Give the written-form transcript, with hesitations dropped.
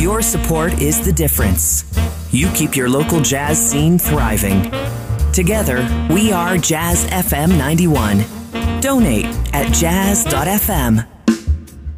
Your support is the difference. You keep your local jazz scene thriving. Together, we are Jazz FM 91. Donate at jazz.fm.